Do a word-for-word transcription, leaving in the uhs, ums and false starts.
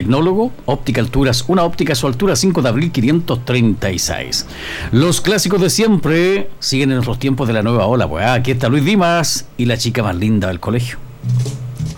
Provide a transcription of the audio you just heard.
Tecnólogo, Óptica Alturas, una óptica a su altura, cinco de abril quinientos treinta y seis. Los clásicos de siempre siguen en los tiempos de la nueva ola, pues. Ah, aquí está Luis Dimas y la chica más linda del colegio.